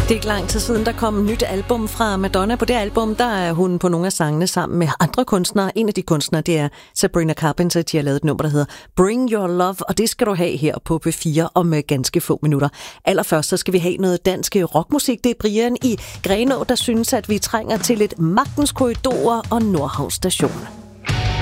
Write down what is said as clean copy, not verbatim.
Det er ikke lang tid siden, der kom et nyt album fra Madonna. På det album, der er hun på nogle af sangene sammen med andre kunstnere. En af de kunstnere, det er Sabrina Carpenter. De har lavet et nummer, der hedder Bring Your Love, og det skal du have her på P4 om ganske få minutter. Allerførst så skal vi have noget dansk rockmusik. Det er Brian i Grenaa, der synes, at vi trænger til lidt Magtens Korridorer og Nordhavn Station.